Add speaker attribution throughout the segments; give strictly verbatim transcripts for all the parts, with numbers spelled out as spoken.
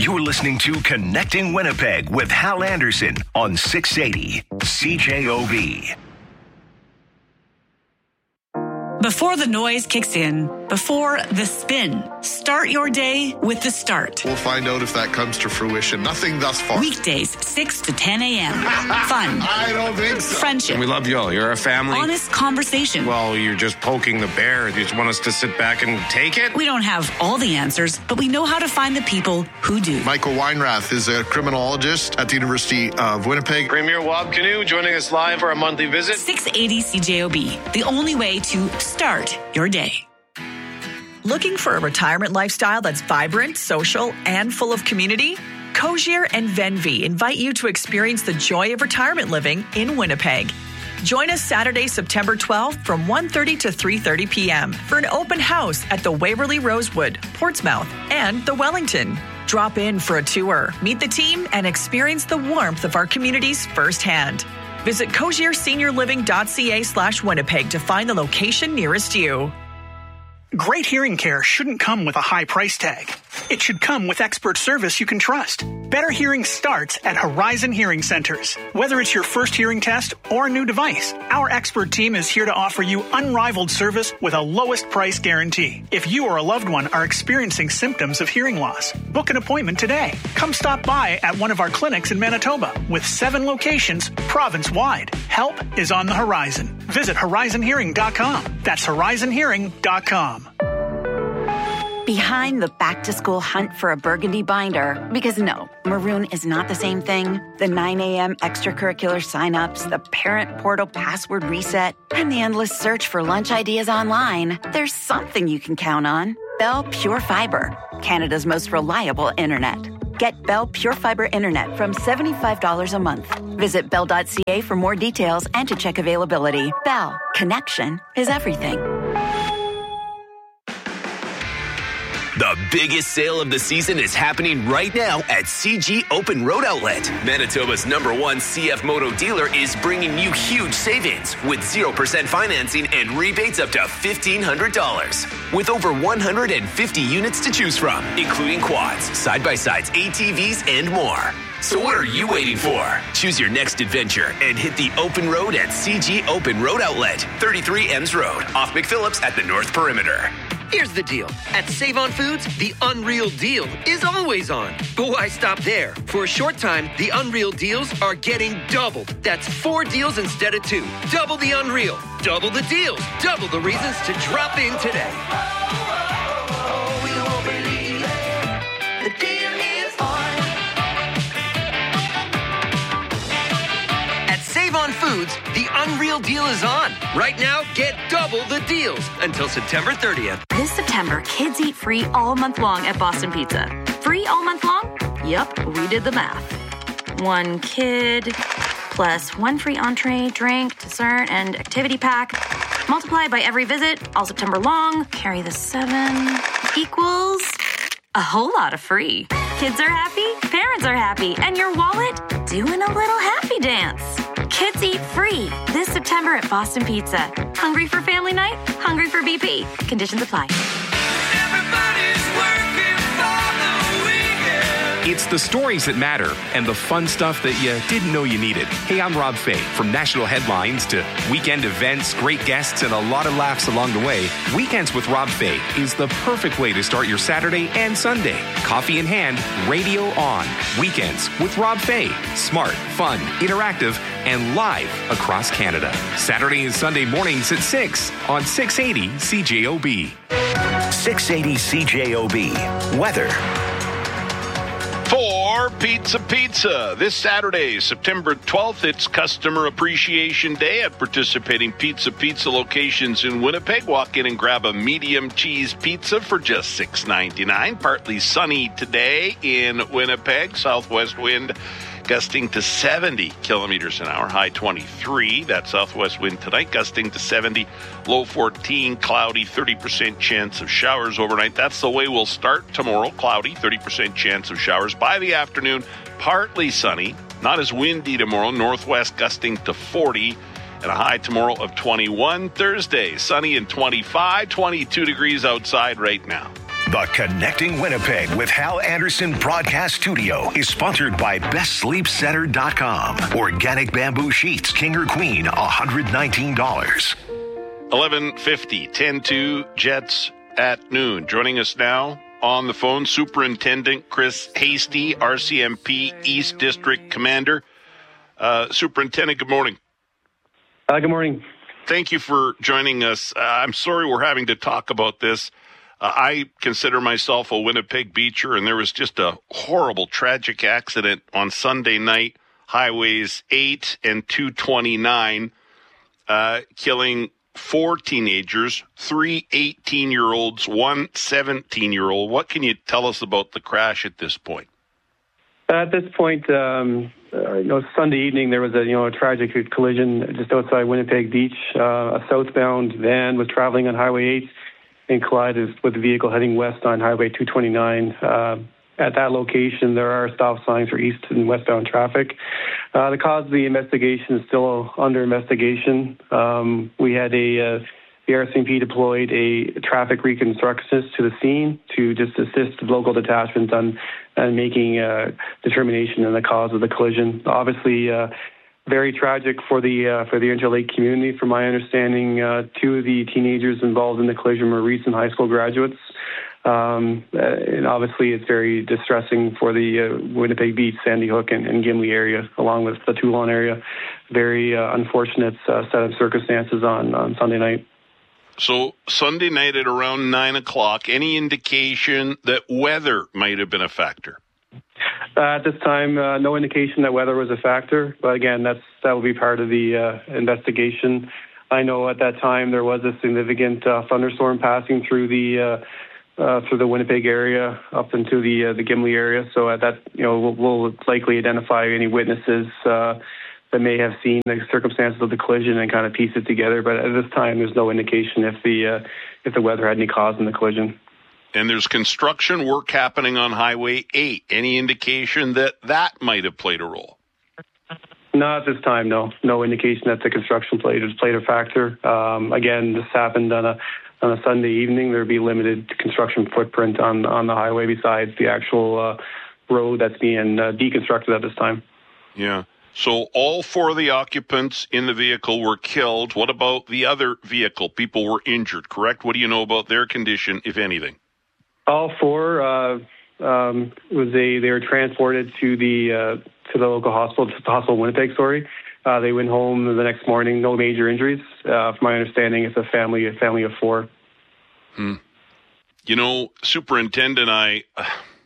Speaker 1: You're listening to Connecting Winnipeg with Hal Anderson on six eighty C J O B.
Speaker 2: Before the noise kicks in, before the spin, start your day with The Start.
Speaker 3: We'll find out if that comes to fruition. Nothing thus far.
Speaker 2: Weekdays, six to ten a.m. Fun.
Speaker 3: I don't think so.
Speaker 2: Friendship.
Speaker 4: We love you all. You're a family.
Speaker 2: Honest conversation.
Speaker 4: Well, you're just poking the bear. You just want us to sit back and take it?
Speaker 2: We don't have all the answers, but we know how to find the people who do.
Speaker 3: Michael Weinrath is a criminologist at the University of Winnipeg.
Speaker 4: Premier Wab Canoe joining us live for a monthly visit.
Speaker 2: six eighty C J O B, the only way to start your day.
Speaker 5: Looking for a retirement lifestyle that's vibrant, social, and full of community? Cozier and Venvi invite you to experience the joy of retirement living in Winnipeg. Join us Saturday, September twelfth from one thirty to three thirty p.m. for an open house at the Waverly Rosewood, Portsmouth, and the Wellington. Drop in for a tour, meet the team, and experience the warmth of our communities firsthand. Visit cozierseniorliving.ca slash Winnipeg to find the location nearest you.
Speaker 6: Great hearing care shouldn't come with a high price tag. It should come with expert service you can trust. Better hearing starts at Horizon Hearing Centers. Whether it's your first hearing test or a new device, our expert team is here to offer you unrivaled service with a lowest price guarantee. If you or a loved one are experiencing symptoms of hearing loss, book an appointment today. Come stop by at one of our clinics in Manitoba with seven locations province-wide. Help is on the horizon. Visit horizon hearing dot com. That's horizon hearing dot com.
Speaker 7: Behind the back-to-school hunt for a burgundy binder, because no, maroon is not the same thing. The nine a.m. extracurricular sign-ups, the parent portal password reset, and the endless search for lunch ideas online. There's something you can count on. Bell Pure Fiber, Canada's most reliable internet. Get Bell Pure Fiber Internet from seventy-five dollars a month. Visit bell dot c a for more details and to check availability. Bell, connection is everything.
Speaker 8: The biggest sale of the season is happening right now at C G Open Road Outlet. Manitoba's number one C F Moto dealer is bringing you huge savings with zero percent financing and rebates up to fifteen hundred dollars. With over one hundred fifty units to choose from, including quads, side-by-sides, A T Vs, and more. So what are you waiting for? Choose your next adventure and hit the open road at C G Open Road Outlet, thirty-three Ems Road, off McPhillips at the North Perimeter.
Speaker 9: Here's the deal. At Save On Foods, the Unreal Deal is always on. But why stop there? For a short time, the Unreal Deals are getting doubled. That's four deals instead of two. Double the Unreal. Double the deals. Double the reasons to drop in today. The deal is on. At Save On Foods, the Unreal Deal is on. Right now, get double the deals until September thirtieth.
Speaker 10: This September, kids eat free all month long at Boston Pizza. Free all month long? Yep, we did the math. One kid plus one free entree, drink, dessert, and activity pack. Multiplied by every visit, all September long, carry the seven, equals a whole lot of free. Kids are happy, parents are happy, and your wallet doing a little happy dance. Kids eat free this September at Boston Pizza. Hungry for family night? Hungry for B P. Conditions apply.
Speaker 11: It's the stories that matter and the fun stuff that you didn't know you needed. Hey, I'm Rob Fay. From national headlines to weekend events, great guests, and a lot of laughs along the way, Weekends with Rob Fay is the perfect way to start your Saturday and Sunday. Coffee in hand, radio on. Weekends with Rob Fay. Smart, fun, interactive, and live across Canada. Saturday and Sunday mornings at six on six eighty C J O B.
Speaker 1: six eighty C J O B. Weather.
Speaker 12: For Pizza Pizza, this Saturday, September twelfth, it's Customer Appreciation Day at participating Pizza Pizza locations in Winnipeg. Walk in and grab a medium cheese pizza for just six ninety-nine. Partly sunny today in Winnipeg. Southwest wind gusting to seventy kilometers an hour, high twenty-three. That southwest wind tonight, gusting to seventy, low fourteen, cloudy, thirty percent chance of showers overnight. That's the way we'll start tomorrow, cloudy, thirty percent chance of showers. By the afternoon, partly sunny, not as windy tomorrow, northwest gusting to forty, and a high tomorrow of twenty-one. Thursday, sunny and twenty-five, twenty-two degrees outside right now.
Speaker 1: The Connecting Winnipeg with Hal Anderson broadcast studio is sponsored by best sleep center dot com. Organic bamboo sheets, king or queen, one hundred nineteen dollars.
Speaker 12: eleven fifty, ten two, Jets at noon. Joining us now on the phone, Superintendent Chris Hasty, R C M P East District Commander. Uh, Superintendent, good morning.
Speaker 13: Uh, good morning.
Speaker 12: Thank you for joining us. Uh, I'm sorry we're having to talk about this. Uh, I consider myself a Winnipeg Beacher, and there was just a horrible, tragic accident on Sunday night, highways eight and two twenty-nine, uh, killing four teenagers, three eighteen-year-olds, one seventeen-year-old. What can you tell us about the crash at this point?
Speaker 13: At this point, um, uh, you know, Sunday evening there was a you know a tragic collision just outside Winnipeg Beach. Uh, a southbound van was traveling on Highway eight and collided with a vehicle heading west on Highway two twenty-nine. Uh, at that location, there are stop signs for east and westbound traffic. Uh, the cause of the investigation is still under investigation. Um, we had a uh, the R C M P deployed a traffic reconstructionist to the scene to just assist local detachments on, on making a determination on the cause of the collision. Obviously, uh, very tragic for the uh, for the Interlake community. From my understanding, uh, two of the teenagers involved in the collision were recent high school graduates. Um, and obviously, it's very distressing for the uh, Winnipeg Beach, Sandy Hook, and, and Gimli area, along with the Toulon area. Very uh, unfortunate uh, set of circumstances on, on Sunday night.
Speaker 12: So Sunday night at around nine o'clock, any indication that weather might have been a factor?
Speaker 13: Uh, at this time, uh, no indication that weather was a factor. But again, that's that will be part of the uh, investigation. I know at that time there was a significant uh, thunderstorm passing through the uh, uh, through the Winnipeg area up into the uh, the Gimli area. So at that, you know, we'll, we'll likely identify any witnesses Uh, that may have seen the circumstances of the collision and kind of piece it together. But at this time, there's no indication if the uh, if the weather had any cause in the collision.
Speaker 12: And there's construction work happening on Highway eight. Any indication that that might have played a role?
Speaker 13: Not at this time, no. No indication that the construction played, played a factor. Um, again, this happened on a on a Sunday evening. There would be limited construction footprint on, on the highway besides the actual uh, road that's being uh, deconstructed at this time.
Speaker 12: Yeah. So all four of the occupants in the vehicle were killed. What about the other vehicle? People were injured, correct? What do you know about their condition, if anything?
Speaker 13: All four uh, um, was a they were transported to the uh, to the local hospital, to the hospital in Winnipeg. Sorry, uh, they went home the next morning. No major injuries. Uh, from my understanding, it's a family a family of four.
Speaker 12: Hmm. You know, Superintendent, I. Uh,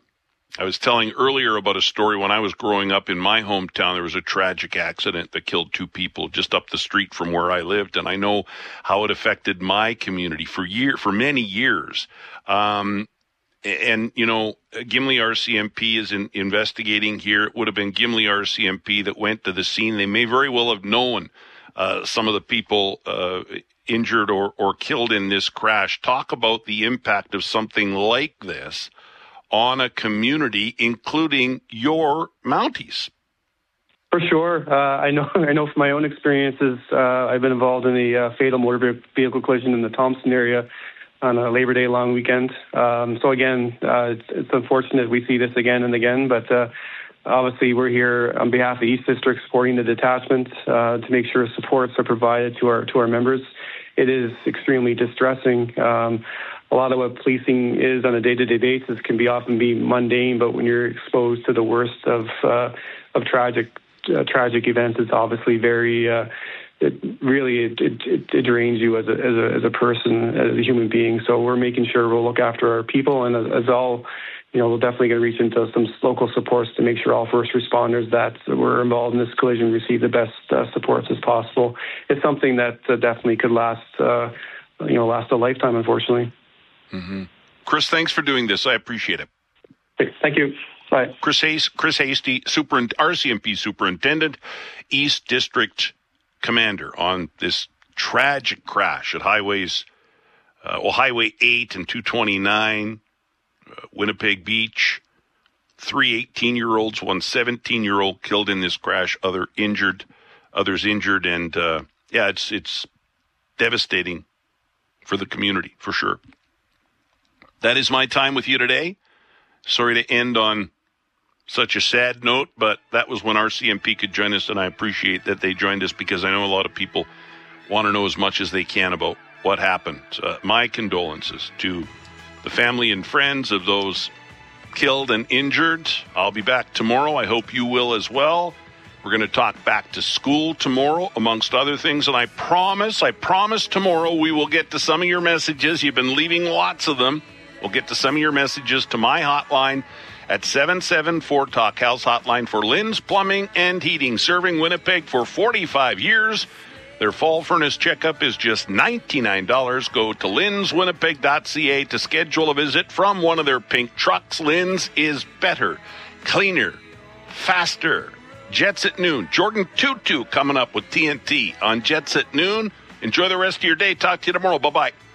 Speaker 12: I was telling earlier about a story when I was growing up in my hometown. There was a tragic accident that killed two people just up the street from where I lived, and I know how it affected my community for year for many years. Um, and you know, Gimli R C M P is in, investigating here. It would have been Gimli R C M P that went to the scene. They may very well have known uh, some of the people uh, injured or or killed in this crash. Talk about the impact of something like this on a community, including your Mounties.
Speaker 13: For sure. Uh, I know I know from my own experiences, uh, I've been involved in the uh, fatal motor vehicle collision in the Thompson area on a Labor Day long weekend. Um, so again, uh, it's, it's unfortunate we see this again and again, but uh, obviously we're here on behalf of the East District supporting the detachment uh, to make sure supports are provided to our to our members. It is extremely distressing. Um, A lot of what policing is on a day-to-day basis can be often be mundane, but when you're exposed to the worst of uh, of tragic uh, tragic events, it's obviously very uh, it really it, it, it drains you as a, as a as a person, as a human being. So we're making sure we'll look after our people, and as, as all, you know, we're definitely going to reach into some local supports to make sure all first responders that were involved in this collision receive the best uh, supports as possible. It's something that uh, definitely could last, uh, you know, last a lifetime, unfortunately.
Speaker 12: Mm-hmm. Chris, thanks for doing this. I appreciate it.
Speaker 13: Thank you. Bye.
Speaker 12: Chris Hayes, Chris Hasty, Super, R C M P Superintendent, East District Commander on this tragic crash at highways, uh, well, Highway eight and two twenty-nine, uh, Winnipeg Beach. Three eighteen-year-olds, one seventeen-year-old killed in this crash, other injured, others injured, and uh, yeah, it's it's devastating for the community, for sure. that is my time with you today. Sorry to end on such a sad note, but that was when R C M P could join us, and I appreciate that they joined us because I know a lot of people want to know as much as they can about what happened. Uh, my condolences to the family and friends of those killed and injured. I'll be back tomorrow. I hope you will as well. We're going to talk back to school tomorrow, amongst other things. And I promise, I promise tomorrow we will get to some of your messages. You've been leaving lots of them. We'll get to some of your messages to my hotline at seven seven four talk. Hal's hotline for Lynn's Plumbing and Heating, serving Winnipeg for forty-five years. Their fall furnace checkup is just ninety-nine dollars. Go to lins winnipeg dot c a to schedule a visit from one of their pink trucks. Lynn's is better, cleaner, faster. Jets at noon. Jordan Tutu coming up with T N T on Jets at noon. Enjoy the rest of your day. Talk to you tomorrow. Bye-bye.